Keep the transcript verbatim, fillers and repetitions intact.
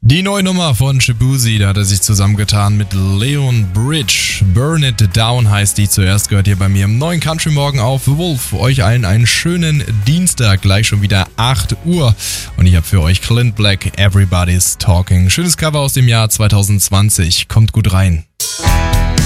Die neue Nummer von Shaboozey, da hat er sich zusammengetan mit Leon Bridge. Burn It Down heißt die. Zuerst gehört ihr bei mir im neuen Country Morgen auf Wolf. Euch allen einen schönen Dienstag, gleich schon wieder acht Uhr. Und ich habe für euch Clint Black, Everybody's Talking. Schönes Cover aus dem Jahr zwanzig zwanzig. Kommt gut rein.